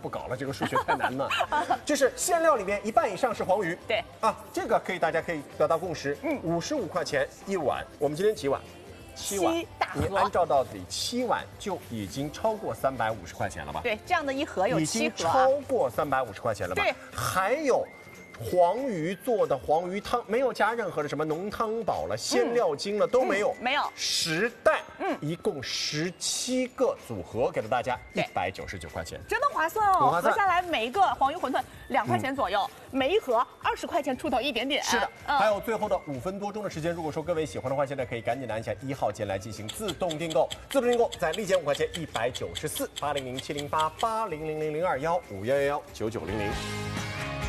搞了，这个数学太难了。就是馅料里面一半以上是黄鱼。 对啊，这个大家可以得到共识。55块钱一碗，我们今天几碗？7碗。你按照到底7碗就已经超过350块钱了吧？ 对，这样的一盒有7盒， 已经超过350块钱了吧？ 对， 还有。黄鱼做的黄鱼汤没有加任何的什么浓汤宝了、鲜料精了都没有， 没有 10袋，一共17个组合给了大家199块钱， 真的划算哦！ 很划算合下来每一个黄鱼馄饨2块钱左右，每一盒20块钱出头一点点。 是的，还有最后的5分多钟的时间，如果说各位喜欢的话，现在可以赶紧的按下1号键来进行自动订购，自动订购在立减5块钱194，800708880000215119900。